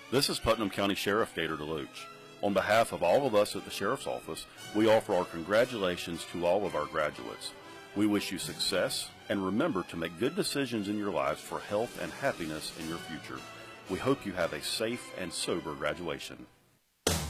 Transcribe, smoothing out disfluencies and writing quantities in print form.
This is Putnam County Sheriff Gator DeLuch. On behalf of all of us at the Sheriff's Office, we offer our congratulations to all of our graduates. We wish you success, and remember to make good decisions in your lives for health and happiness in your future. We hope you have a safe and sober graduation.